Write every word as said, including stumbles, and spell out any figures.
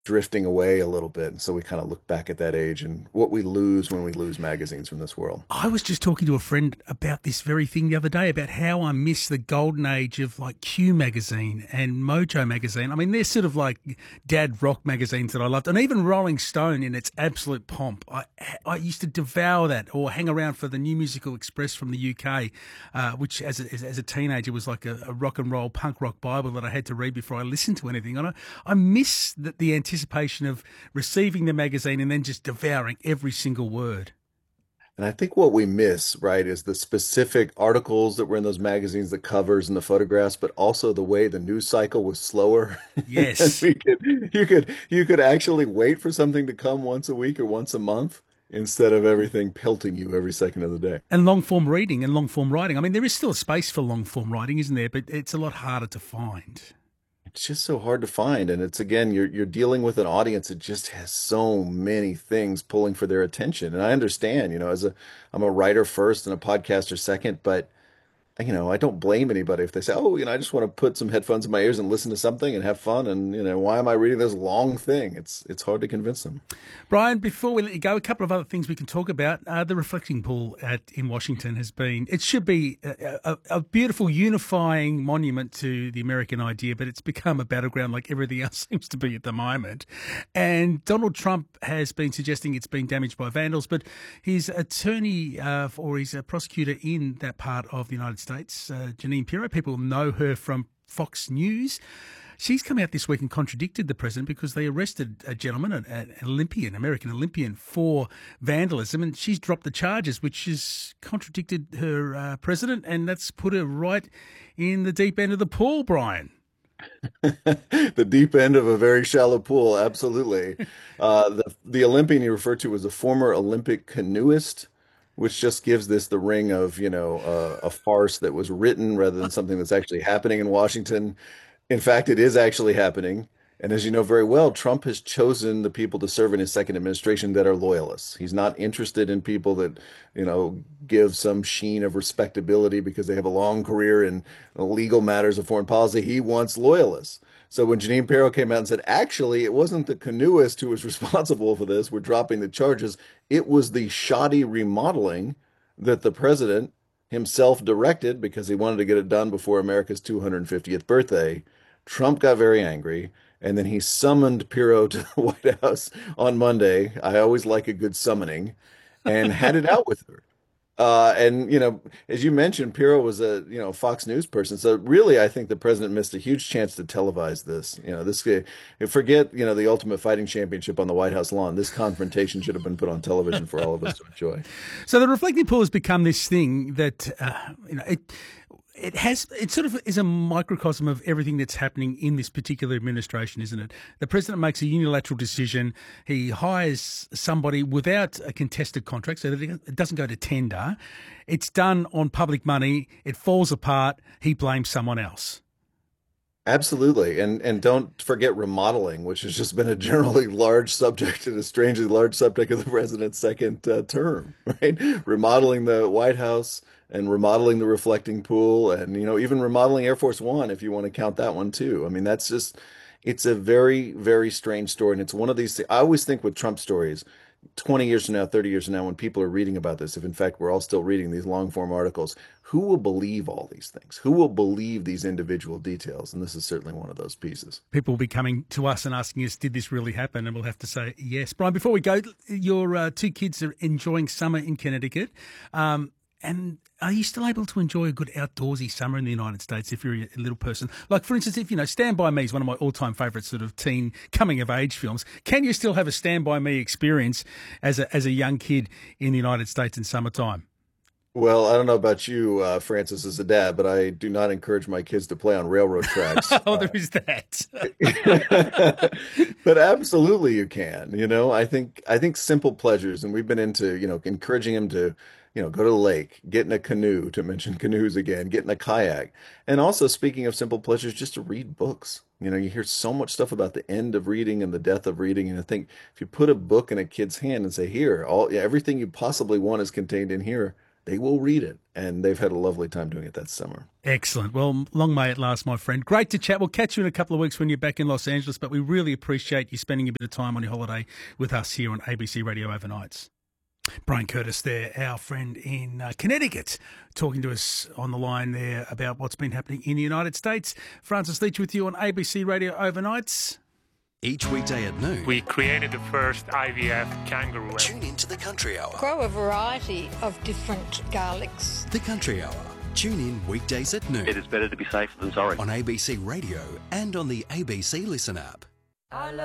drifting away a little bit. And so we kind of look back at that age and what we lose when we lose magazines from this world. I was just talking to a friend about this very thing the other day about how I miss the golden age of like Q magazine and Mojo magazine. I mean, they're sort of like dad rock magazines that I loved, and even Rolling Stone in its absolute pomp. I I used to devour that, or hang around for the New Musical Express from the U K, uh, which as a, as a teenager was like a, a rock and roll punk rock Bible that I had to read before I listened to anything. And I, I miss the, the anticipation of receiving the magazine and then just devouring every single word. And I think what we miss, right, is the specific articles that were in those magazines, the covers and the photographs, but also the way the news cycle was slower. And Yes. we could, you could, you could actually wait for something to come once a week or once a month instead of everything pelting you every second of the day. And long form reading and long form writing. I mean, there is still a space for long form writing, isn't there? But it's a lot harder to find. It's just so hard to find. And it's again, you're you're dealing with an audience that just has so many things pulling for their attention. And I understand, you know, as a I'm a writer first and a podcaster second, but you know, I don't blame anybody if they say, "Oh, you know, I just want to put some headphones in my ears and listen to something and have fun." And you know, why am I reading this long thing? It's it's hard to convince them. Brian, before we let you go, a couple of other things we can talk about. Uh, the reflecting pool at in Washington has been, it should be a, a, a beautiful unifying monument to the American idea, but it's become a battleground like everything else seems to be at the moment. And Donald Trump has been suggesting it's been damaged by vandals, but his attorney uh, or his uh, prosecutor in that part of the United States, uh, Janine Pirro, people know her from Fox News. She's come out this week and contradicted the president because they arrested a gentleman, an, an Olympian, American Olympian, for vandalism, and she's dropped the charges, which has contradicted her uh, president, and that's put her right in the deep end of the pool, Brian. The deep end of a very shallow pool, absolutely. Uh, the the Olympian you referred to was a former Olympic canoeist, which just gives this the ring of, you know, uh, a farce that was written rather than something that's actually happening in Washington. In fact, it is actually happening. And as you know very well, Trump has chosen the people to serve in his second administration that are loyalists. He's not interested in people that, you know, give some sheen of respectability because they have a long career in legal matters of foreign policy. He wants loyalists. So when Janine Pirro came out and said, actually, it wasn't the canoeist who was responsible for this, we're dropping the charges, it was the shoddy remodeling that the president himself directed because he wanted to get it done before America's two hundred fiftieth birthday. Trump got very angry, and then he summoned Pirro to the White House on Monday. I always like a good summoning, and had it out with her. Uh, and you know, as you mentioned, Pirro was a you know Fox News person, so really, I think the president missed a huge chance to televise this. You know, this forget you know the Ultimate Fighting Championship on the White House lawn. This confrontation should have been put on television for all of us to enjoy. So the reflecting pool has become this thing that uh, you know it. It has. It sort of is a microcosm of everything that's happening in this particular administration, isn't it? The president makes a unilateral decision. He hires somebody without a contested contract, so that it doesn't go to tender. It's done on public money. It falls apart. He blames someone else. Absolutely. And and don't forget remodeling, which has just been a generally large subject and a strangely large subject of the president's second uh, term, right? Remodeling the White House and remodeling the reflecting pool and you know even remodeling Air Force One if you want to count that one too. I mean, that's just it's a very, very strange story. And it's one of these thi- I always think with Trump stories, twenty years from now, thirty years from now, when people are reading about this, if in fact we're all still reading these long form articles, who will believe all these things? Who will believe these individual details? And this is certainly one of those pieces. People will be coming to us and asking us, did this really happen? And we'll have to say yes. Brian, before we go, your uh, two kids are enjoying summer in Connecticut. Um, and are you still able to enjoy a good outdoorsy summer in the United States if you're a little person? Like, for instance, if, you know, Stand By Me is one of my all-time favourite sort of teen coming-of-age films. Can you still have a Stand By Me experience as a, as a young kid in the United States in summertime? Well, I don't know about you, uh, Francis, as a dad, but I do not encourage my kids to play on railroad tracks. Oh, there is that. But absolutely you can. You know, I think I think simple pleasures, and we've been into, you know, encouraging him to, you know, go to the lake, get in a canoe, to mention canoes again, get in a kayak. And also speaking of simple pleasures, just to read books. You know, you hear so much stuff about the end of reading and the death of reading. And I think if you put a book in a kid's hand and say, here, all everything you possibly want is contained in here, they will read it. And they've had a lovely time doing it that summer. Excellent. Well, long may it last, my friend. Great to chat. We'll catch you in a couple of weeks when you're back in Los Angeles, but we really appreciate you spending a bit of time on your holiday with us here on A B C Radio Overnights. Brian Curtis there, our friend in uh, Connecticut, talking to us on the line there about what's been happening in the United States. Francis Leach with you on A B C Radio Overnights. Each weekday at noon, we created the first I V F kangaroo. Tune into the Country Hour. Grow a variety of different garlics. The Country Hour. Tune in weekdays at noon. It is better to be safe than sorry. On A B C Radio and on the A B C Listen app.